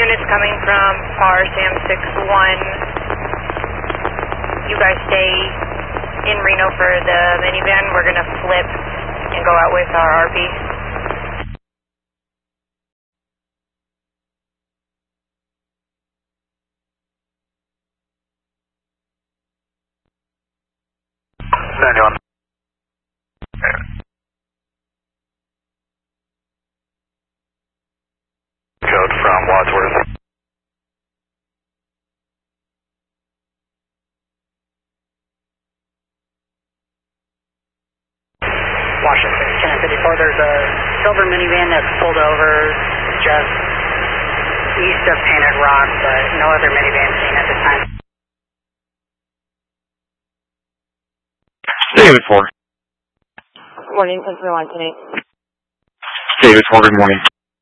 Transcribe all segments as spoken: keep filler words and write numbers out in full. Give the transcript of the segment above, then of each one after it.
units coming from Par Sam six one. You guys stay in Reno for the minivan. We're going to flip and go out with our R P. ninety-one. Code from Wadsworth. Washington, ten fifty-four, there's a silver minivan that's pulled over just east of Painted Rock, but no other minivan seen at this time. David four. Morning, Central Line ten eight. David four, good morning.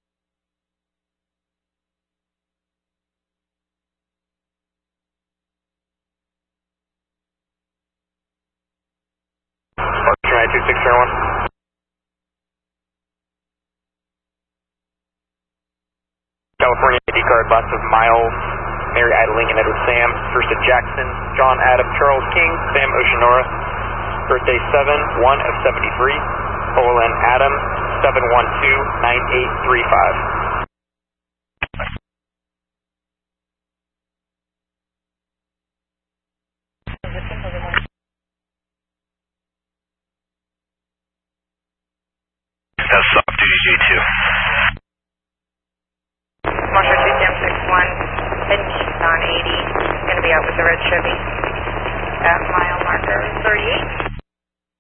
Try two six zero one. California I D card, lots of Miles, Mary Idling, and Edward Sam. First to Jackson, John Adam, Charles King, Sam Oceanora. Birthday seven one of seventy-three. Colon Adam, seven one two nine eight three five. That's soft duty J two. Marshall two Sam six one, heading east on eighty. Going to be out with the red Chevy at mile marker thirty-eight.